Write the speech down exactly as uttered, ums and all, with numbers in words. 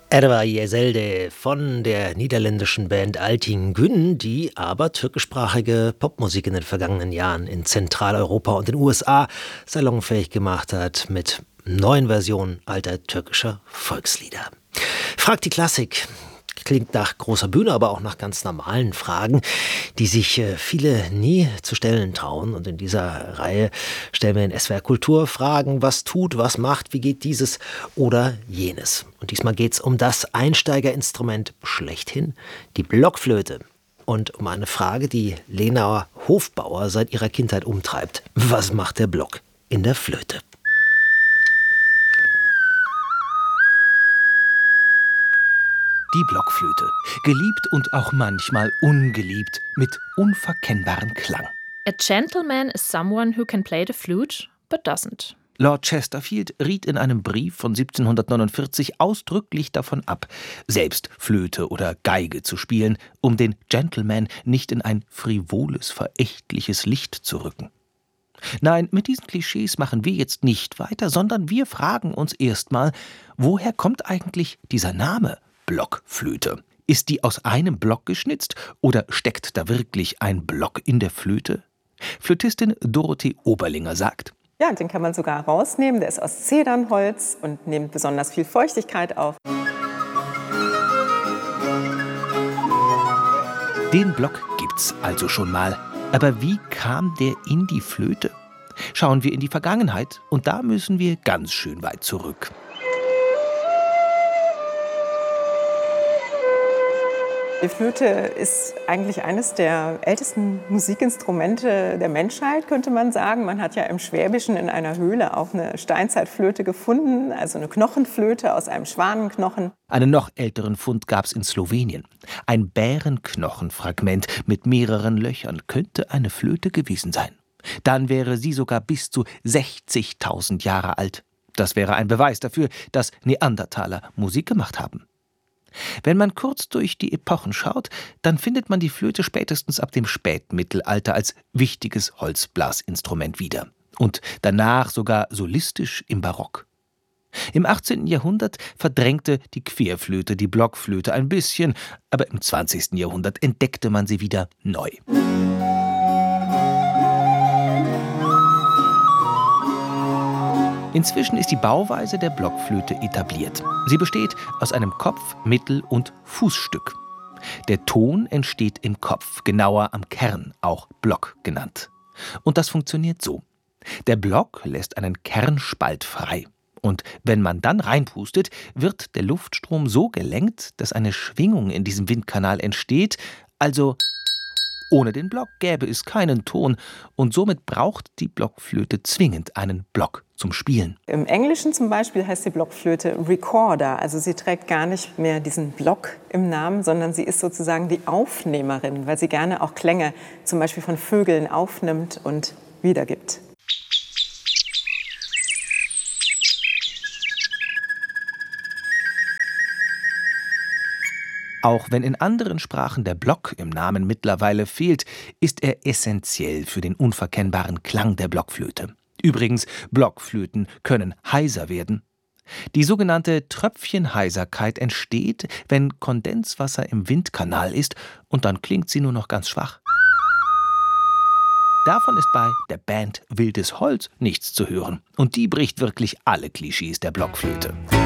Erwa Yezelde von der niederländischen Band Altin Gün, die aber türkischsprachige Popmusik in den vergangenen Jahren in Zentraleuropa und den U S A salonfähig gemacht hat mit neuen Versionen alter türkischer Volkslieder. Fragt die Klassik. Klingt nach großer Bühne, aber auch nach ganz normalen Fragen, die sich viele nie zu stellen trauen. Und in dieser Reihe stellen wir in S W R Kultur Fragen, was tut, was macht, wie geht dieses oder jenes. Und diesmal geht es um das Einsteigerinstrument schlechthin, die Blockflöte. Und um eine Frage, die Lena Hofbauer seit ihrer Kindheit umtreibt. Was macht der Block in der Flöte? Die Blockflöte, geliebt und auch manchmal ungeliebt, mit unverkennbarem Klang. A gentleman is someone who can play the flute, but doesn't. Lord Chesterfield riet in einem Brief von siebzehnhundertneunundvierzig ausdrücklich davon ab, selbst Flöte oder Geige zu spielen, um den Gentleman nicht in ein frivoles, verächtliches Licht zu rücken. Nein, mit diesen Klischees machen wir jetzt nicht weiter, sondern wir fragen uns erstmal, woher kommt eigentlich dieser Name Blockflöte? Ist die aus einem Block geschnitzt oder steckt da wirklich ein Block in der Flöte? Flötistin Dorothee Oberlinger sagt: Ja, den kann man sogar rausnehmen. Der ist aus Zedernholz und nimmt besonders viel Feuchtigkeit auf. Den Block gibt's also schon mal. Aber wie kam der in die Flöte? Schauen wir in die Vergangenheit und da müssen wir ganz schön weit zurück. Die Flöte ist eigentlich eines der ältesten Musikinstrumente der Menschheit, könnte man sagen. Man hat ja im Schwäbischen in einer Höhle auch eine Steinzeitflöte gefunden, also eine Knochenflöte aus einem Schwanenknochen. Einen noch älteren Fund gab's in Slowenien. Ein Bärenknochenfragment mit mehreren Löchern könnte eine Flöte gewesen sein. Dann wäre sie sogar bis zu sechzigtausend Jahre alt. Das wäre ein Beweis dafür, dass Neandertaler Musik gemacht haben. Wenn man kurz durch die Epochen schaut, dann findet man die Flöte spätestens ab dem Spätmittelalter als wichtiges Holzblasinstrument wieder. Und danach sogar solistisch im Barock. Im achtzehnten Jahrhundert verdrängte die Querflöte die Blockflöte ein bisschen, aber im zwanzigsten Jahrhundert entdeckte man sie wieder neu. Inzwischen ist die Bauweise der Blockflöte etabliert. Sie besteht aus einem Kopf-, Mittel- und Fußstück. Der Ton entsteht im Kopf, genauer am Kern, auch Block genannt. Und das funktioniert so. Der Block lässt einen Kernspalt frei. Und wenn man dann reinpustet, wird der Luftstrom so gelenkt, dass eine Schwingung in diesem Windkanal entsteht, also ohne den Block gäbe es keinen Ton und somit braucht die Blockflöte zwingend einen Block zum Spielen. Im Englischen zum Beispiel heißt die Blockflöte Recorder, also sie trägt gar nicht mehr diesen Block im Namen, sondern sie ist sozusagen die Aufnehmerin, weil sie gerne auch Klänge zum Beispiel von Vögeln aufnimmt und wiedergibt. Auch wenn in anderen Sprachen der Block im Namen mittlerweile fehlt, ist er essentiell für den unverkennbaren Klang der Blockflöte. Übrigens, Blockflöten können heiser werden. Die sogenannte Tröpfchenheiserkeit entsteht, wenn Kondenswasser im Windkanal ist und dann klingt sie nur noch ganz schwach. Davon ist bei der Band Wildes Holz nichts zu hören. Und die bricht wirklich alle Klischees der Blockflöte.